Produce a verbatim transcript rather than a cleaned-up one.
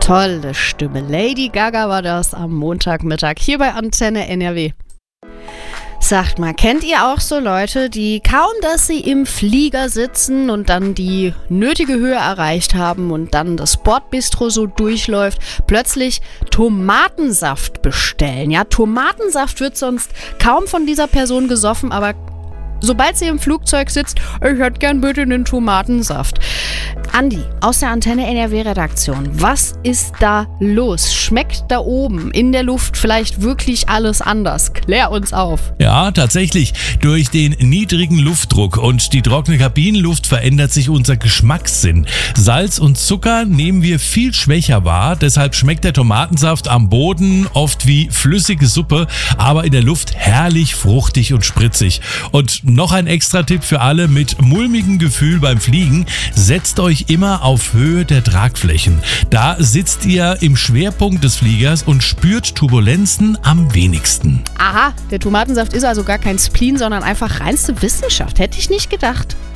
Tolle Stimme. Lady Gaga war das am Montagmittag hier bei Antenne N R W. Sagt mal, kennt ihr auch so Leute, die kaum, dass sie im Flieger sitzen und dann die nötige Höhe erreicht haben und dann das Bordbistro so durchläuft, plötzlich Tomatensaft bestellen? Ja, Tomatensaft wird sonst kaum von dieser Person gesoffen, aber sobald sie im Flugzeug sitzt, ich hätte gern bitte einen Tomatensaft. Andi, aus der Antenne N R W-Redaktion, was ist da los? Schmeckt da oben in der Luft vielleicht wirklich alles anders? Klär uns auf. Ja, tatsächlich. Durch den niedrigen Luftdruck und die trockene Kabinenluft verändert sich unser Geschmackssinn. Salz und Zucker nehmen wir viel schwächer wahr, deshalb schmeckt der Tomatensaft am Boden oft wie flüssige Suppe, aber in der Luft herrlich fruchtig und spritzig. Und noch ein Extra-Tipp für alle mit mulmigem Gefühl beim Fliegen: Setzt euch immer auf Höhe der Tragflächen. Da sitzt ihr im Schwerpunkt des Fliegers und spürt Turbulenzen am wenigsten. Aha, der Tomatensaft ist also gar kein Spleen, sondern einfach reinste Wissenschaft. Hätte ich nicht gedacht.